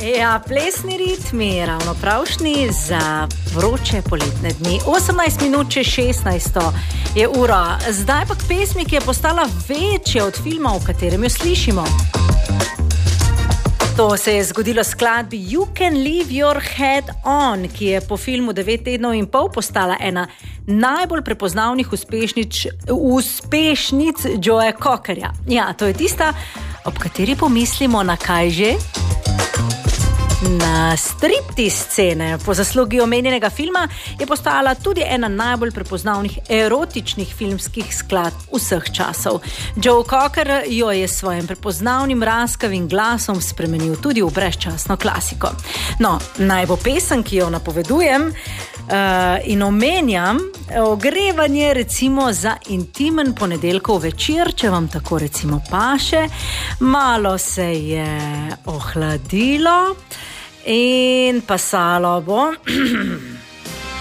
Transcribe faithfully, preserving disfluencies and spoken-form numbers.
Ja, plesni ritmi, ravno pravšni za vroče poletne dni. osemnajst minut čez šestnajsto je ura. Zdaj pa k pesmi, ki je postala večja od filma, v katerem jo slišimo. To se je zgodilo skladbi You Can Leave Your Head On, ki je po filmu devet tednov in pol postala ena najbolj prepoznavnih uspešnic, uspešnic Joe Cockerja. Ja, to je tista, ob kateri pomislimo na kaj že? Na striptease scene. Po zaslugi omenjenega filma je postala tudi ena najbolj prepoznavnih erotičnih filmskih skladb vseh časov. Joe Cocker jo je s svojim prepoznavnim raskavim glasom spremenil tudi v brezčasno klasiko. No, naj bo pesem, ki jo napovedujem uh, in omenjam, ogrevanje recimo za intimen ponedeljkov večer, če vam tako recimo paše. Malo se je ohladilo in pasalo bo